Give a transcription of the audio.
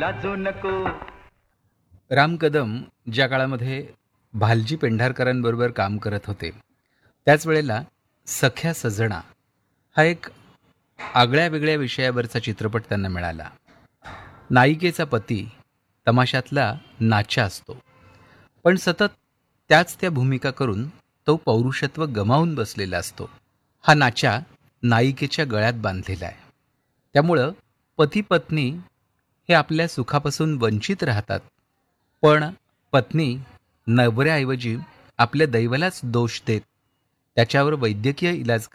लाजू नको. राम कदम ज्या काळामध्ये भालजी पेंढारकरांबरोबर काम करत होते त्याच वेळेला सख्या सजना हा एक आगळ्या वेगळ्या विषयावरचा चित्रपट त्यांना मिळाला. नायिकेचा पती तमाशातला नाचा असतो, पण सतत त्याच त्या भूमिका करून तो पौरुषत्व गमावून बसलेला असतो. हा नाचा नायिकेच्या गळ्यात बांधलेला आहे. त्यामुळं पती पत्नी हे आपल्या सुखापासून वंचित राहतात, पण पत्नी नवऱ्याऐवजी आपल्या दैवालाच दोष देत त्याच्यावर वैद्यकीय इलाज